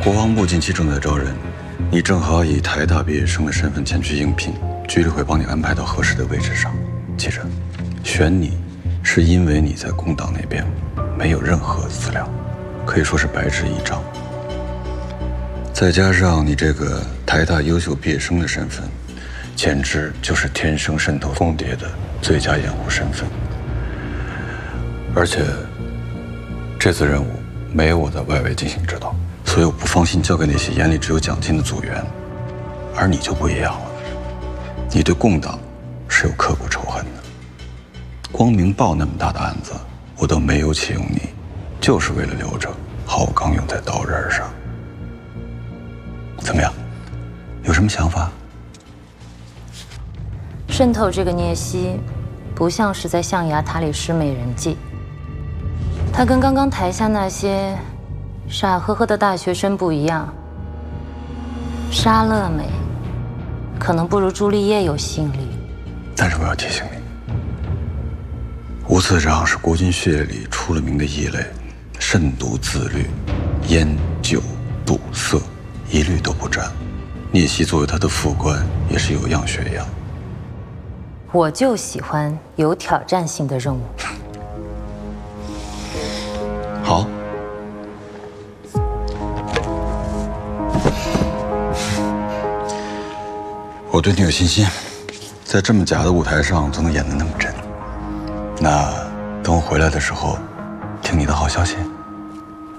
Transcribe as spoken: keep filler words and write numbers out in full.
国防部近期正在招人，你正好以台大毕业生的身份前去应聘，局里会帮你安排到合适的位置上。记着，选你是因为你在工党那边没有任何资料，可以说是白纸一张。再加上你这个台大优秀毕业生的身份，简直就是天生渗透凤蝶的最佳掩护身份。而且，这次任务没有我在外围进行指导，所以我不放心交给那些眼里只有奖金的组员。而你就不一样了，你对共党是有刻骨仇恨的。光明报那么大的案子，我都没有启用你，就是为了留着浩刚用在刀刃上。怎么样？有什么想法？ 渗透这个聂西，不像是在象牙塔里施美人计。他跟刚刚台下那些傻呵呵的大学生不一样。莎乐美可能不如朱丽叶有吸引力， 但是我要提醒你，吴次长是国军血液里出了名的异类，慎独自律，烟酒赌色一律都不沾。聂西作为他的副官，也是有样学样。 我就喜欢有挑战性的任务。 好，我对你有信心，在这么假的舞台上都能演得那么真。那等我回来的时候，听你的好消息。